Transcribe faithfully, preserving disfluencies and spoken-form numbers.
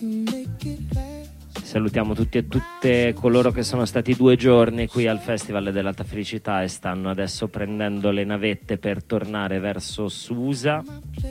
Salutiamo tutti e tutte coloro che sono stati due giorni qui al Festival dell'Alta Felicità e stanno adesso prendendo le navette per tornare verso Susa.